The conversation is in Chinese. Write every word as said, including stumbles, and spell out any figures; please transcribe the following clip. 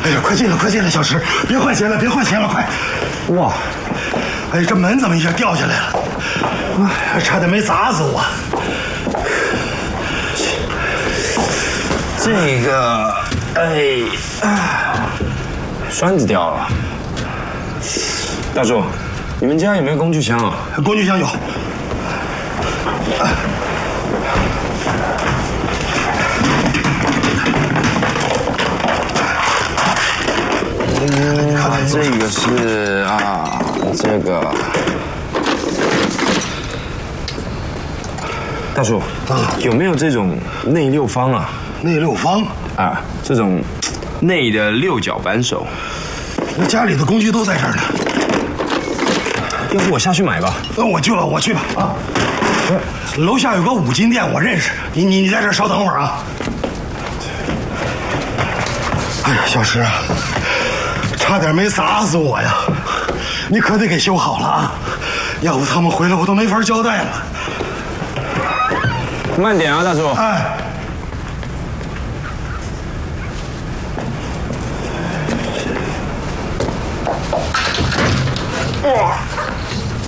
哎呀，快进来，快进来，小石，别换鞋了，别换鞋了，快！哇，哎，这门怎么一下掉下来了？哎，差点没砸死我。 这个，哎，啊，栓子掉了。大叔，你们家有没有工具箱啊？ 工具箱有。 嗯，这个是啊，这个。大叔啊，有没有这种内六方啊？ 内六方啊，这种内的六角扳手。 我家里的工具都在这儿呢。 要不我下去买吧？ 那我去吧，我去吧啊！楼下有个五金店，我认识。你你你在这儿稍等会儿啊！哎呀，小石啊，差点没砸死我呀！你可得给修好了啊，要不他们回来我都没法交代了。 慢点啊，大叔。 哎。